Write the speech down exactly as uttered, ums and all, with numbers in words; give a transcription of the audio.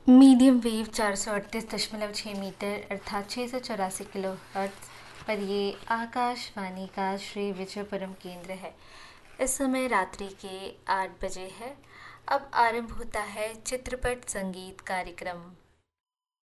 Medium wave चार सौ अड़तीस दशमलव छः मीटर अर्थात छः सौ चौरासी किलो हर्ट्ज पर ये आकाशवाणी का श्री विजयपुरम केंद्र है। इस समय रात्रि के आठ बजे है। अब आरंभ होता है चित्रपट संगीत कार्यक्रम।